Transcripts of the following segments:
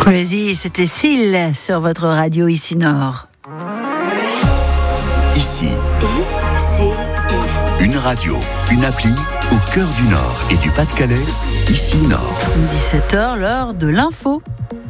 Poésie, c'était Syl sur votre radio Ici Nord. Ici, I-C-I. une radio, une appli au cœur du Nord et du Pas-de-Calais, Ici Nord. 17h, l'heure de l'info.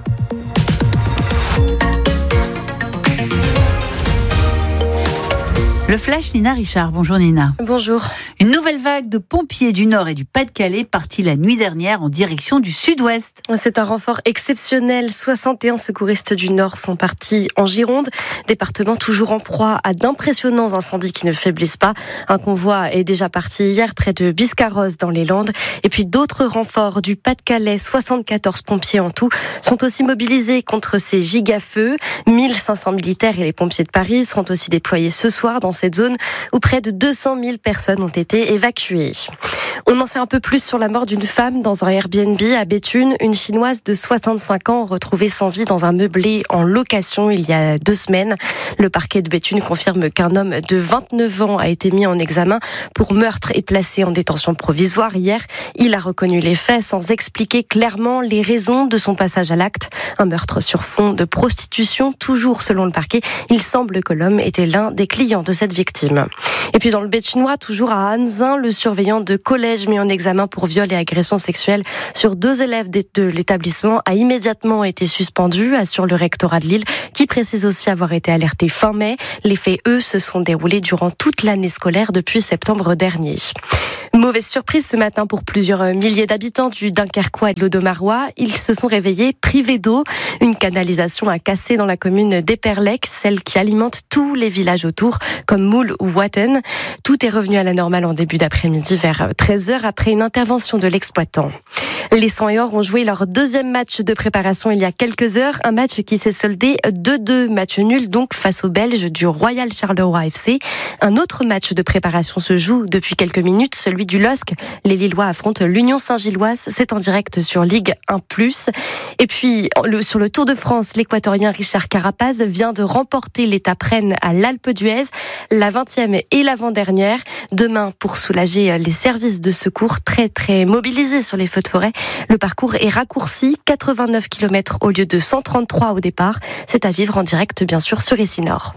Le flash, Nina Richard. Bonjour Nina. Bonjour. Une nouvelle vague de pompiers du Nord et du Pas-de-Calais partie la nuit dernière en direction du Sud-Ouest. C'est un renfort exceptionnel. 61 secouristes du Nord sont partis en Gironde, département toujours en proie à d'impressionnants incendies qui ne faiblissent pas. Un convoi est déjà parti hier près de Biscarrosse dans les Landes. Et puis d'autres renforts du Pas-de-Calais, 74 pompiers en tout, sont aussi mobilisés contre ces gigafeux. 1500 militaires et les pompiers de Paris seront aussi déployés ce soir dans cette zone où près de 200 000 personnes ont été évacuées. On en sait un peu plus sur la mort d'une femme dans un Airbnb à Béthune. Une Chinoise de 65 ans retrouvée sans vie dans un meublé en location il y a 2 semaines. Le parquet de Béthune confirme qu'un homme de 29 ans a été mis en examen pour meurtre et placé en détention provisoire hier. Il a reconnu les faits sans expliquer clairement les raisons de son passage à l'acte. Un meurtre sur fond de prostitution, toujours selon le parquet. Il semble que l'homme était l'un des clients de cette victime. Et puis dans le Béthunois, toujours à Anzin, le surveillant de collège mis en examen pour viol et agression sexuelle sur 2 élèves de l'établissement a immédiatement été suspendu, assure le rectorat de Lille, qui précise aussi avoir été alerté fin mai. Les faits, eux, se sont déroulés durant toute l'année scolaire depuis septembre dernier. Mauvaise surprise ce matin pour plusieurs milliers d'habitants du Dunkerquois et de l'Audomarois. Ils se sont réveillés privés d'eau. Une canalisation a cassé dans la commune d'Eperlec, celle qui alimente tous les villages autour, comme Moule ou Watten. Tout est revenu à la normale en début d'après-midi vers 13h après une intervention de l'exploitant. Les 100 et Or ont joué leur 2e match de préparation il y a quelques heures. Un match qui s'est soldé 2-2, match nul donc face aux Belges du Royal Charleroi FC. Un autre match de préparation se joue depuis quelques minutes, celui du LOSC. Les Lillois affrontent l'Union Saint-Gilloise. C'est en direct sur Ligue 1+. Et puis, sur le Tour de France, l'Équatorien Richard Carapaz vient de remporter l'étape Rennes à l'Alpe d'Huez, la 20e et l'avant-dernière. Demain, pour soulager les services de secours très mobilisés sur les feux de forêt, le parcours est raccourci, 89 km au lieu de 133 au départ. C'est à vivre en direct, bien sûr, sur Ici Nord.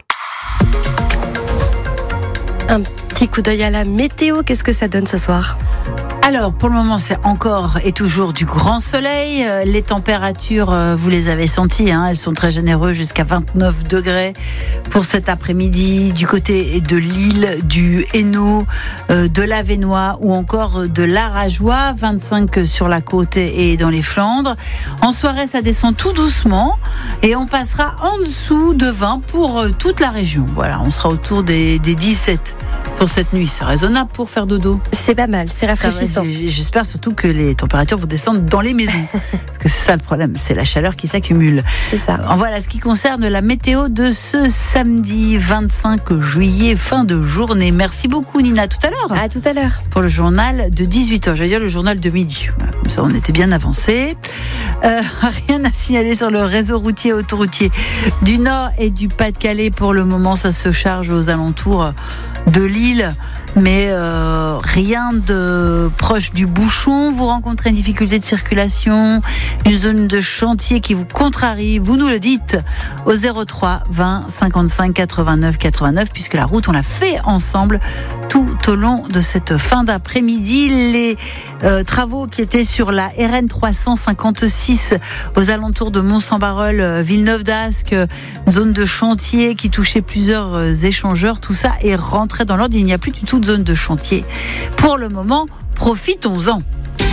Un petit coup d'œil à la météo, qu'est-ce que ça donne ce soir ? Alors, pour le moment, c'est encore et toujours du grand soleil. Les températures, vous les avez senties, elles sont très généreuses, jusqu'à 29 degrés pour cet après-midi, du côté de Lille, du Hainaut, de l'Avesnois ou encore de l'Arageois, 25 sur la côte et dans les Flandres. En soirée, ça descend tout doucement et on passera en dessous de 20 pour toute la région. Voilà, on sera autour des 17 pour cette nuit. C'est raisonnable pour faire dodo. C'est pas mal, c'est rafraîchissant. J'espère surtout que les températures vont descendre dans les maisons. Parce que c'est ça le problème, c'est la chaleur qui s'accumule. C'est ça. Voilà ce qui concerne la météo de ce samedi 25 juillet, fin de journée. Merci beaucoup Nina, à tout à l'heure. À tout à l'heure. Pour le journal de 18h, j'allais dire le journal de midi. Voilà, comme ça on était bien avancé. Rien à signaler sur le réseau routier et autoroutier du Nord et du Pas-de-Calais. Pour le moment, ça se charge aux alentours de Lille, mais rien de proche du bouchon. Vous rencontrez une difficulté de circulation, une zone de chantier qui vous contrarie, vous nous le dites au 03 20 55 89 89, puisque la route on l'a fait ensemble tout au long de cette fin d'après-midi. Les travaux qui étaient sur la RN 356 aux alentours de Mont-Saint-Barreul, Villeneuve d'Ascq, zone de chantier qui touchait plusieurs échangeurs, tout ça est rentré dans l'ordre. Il n'y a plus du tout de zone de chantier pour le moment, profitons-en.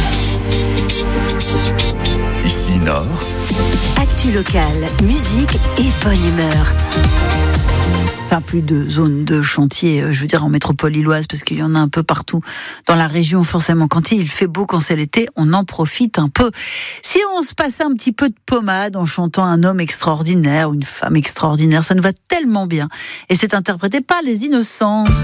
Ici Nord. Actu locale, musique et bonne humeur. Enfin, plus de zones de chantier, je veux dire en métropole lilloise, parce qu'il y en a un peu partout dans la région. Forcément, quand il fait beau, quand c'est l'été, on en profite un peu. Si on se passait un petit peu de pommade en chantant un homme extraordinaire ou une femme extraordinaire, ça nous va tellement bien. Et c'est interprété par Les Innocents.